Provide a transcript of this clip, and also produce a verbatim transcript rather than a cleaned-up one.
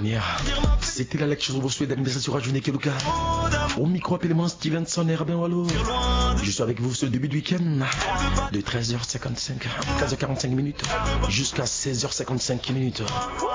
manière. C'était la lecture de vos souhaits d'anniversaire sur Radio Nekeluka. Au micro, appelez-moi Stevenson et Rabin Wallo. Je suis avec vous ce début de week-end de treize heures cinquante-cinq, quinze heures quarante-cinq minutes jusqu'à seize heures cinquante-cinq minutes.